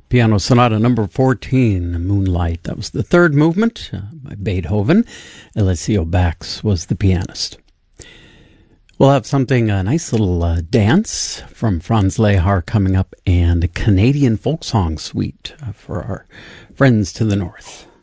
Piano Sonata number 14, Moonlight. That was the third movement by Beethoven. Alessio Bax was the pianist. We'll have something, a nice little dance from Franz Lehar coming up, and a Canadian folk song suite for our friends to the north.